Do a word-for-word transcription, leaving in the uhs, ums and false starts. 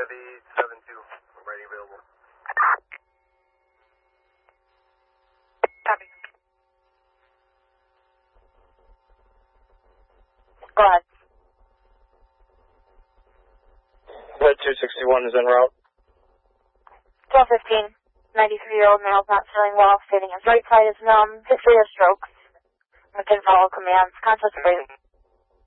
five eight seven two. I'm ready, available. Copy. Go ahead. Bed two sixty-one is en route. twelve fifteen. ninety-three-year-old male not feeling well, stating his right side is numb, history of stroke. We can follow commands. Contact the